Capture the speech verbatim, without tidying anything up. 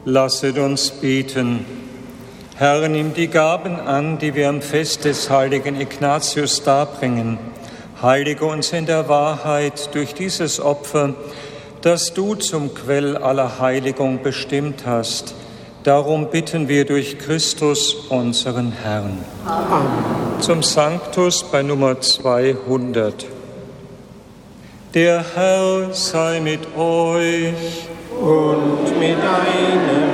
Lasset uns beten. Herr, nimm die Gaben an, die wir am Fest des heiligen Ignatius darbringen. Heilige uns in der Wahrheit durch dieses Opfer, das du zum Quell aller Heiligung bestimmt hast. Darum bitten wir durch Christus, unseren Herrn. Amen. Zum Sanctus bei Nummer zweihundert. Der Herr sei mit euch und mit deinem